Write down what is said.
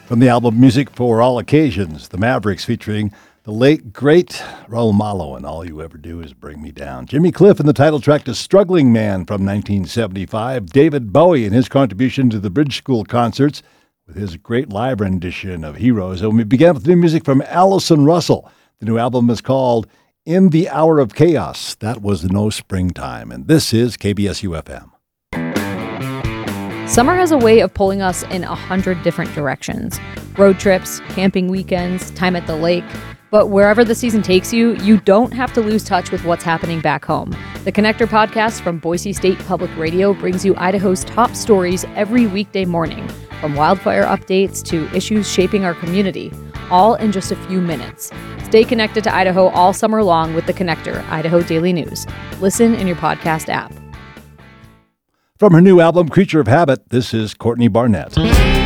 From the album Music for All Occasions, the Mavericks featuring the late, great Raul Malo and All You Ever Do Is Bring Me Down. Jimmy Cliff in the title track to Struggling Man from 1975. David Bowie and his contribution to the Bridge School concerts with his great live rendition of Heroes. And we began with new music from Allison Russell. The new album is called In the Hour of Chaos. That was No Springtime. And this is KBSU-FM. Summer has a way of pulling us in 100 different directions. Road trips, camping weekends, time at the lake. But wherever the season takes you, you don't have to lose touch with what's happening back home. The Connector podcast from Boise State Public Radio brings you Idaho's top stories every weekday morning, from wildfire updates to issues shaping our community, all in just a few minutes. Stay connected to Idaho all summer long with The Connector, Idaho Daily News. Listen in your podcast app. From her new album, Creature of Habit, this is Courtney Barnett.